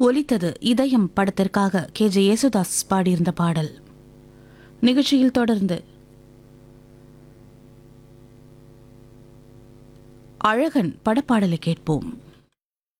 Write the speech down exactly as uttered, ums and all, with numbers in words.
ஒலித்தது இதயம் படத்திற்காக கே ஜே யேசுதாஸ் பாடியிருந்த பாடல். நிகழ்ச்சியில் தொடர்ந்து அழகன் படப்பாடலை கேட்போம்.